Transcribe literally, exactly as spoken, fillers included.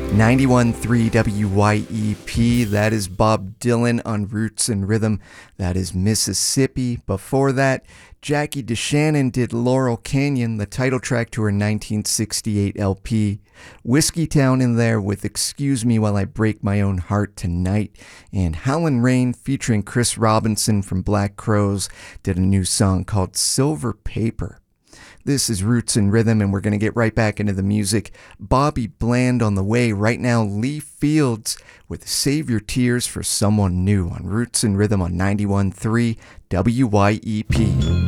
ninety-one point three W Y E P, that is Bob Dylan on Roots and Rhythm. That is Mississippi. Before that, Jackie DeShannon did Laurel Canyon, the title track to her nineteen sixty-eight L P. Whiskey Town in there with Excuse Me While I Break My Own Heart Tonight. And Howlin' Rain featuring Chris Robinson from Black Crowes did a new song called Silver Paper. This is Roots and Rhythm, and we're going to get right back into the music. Bobby Bland on the way. Right now, Lee Fields with Save Your Tears for Someone New on Roots and Rhythm on ninety-one point three W Y E P.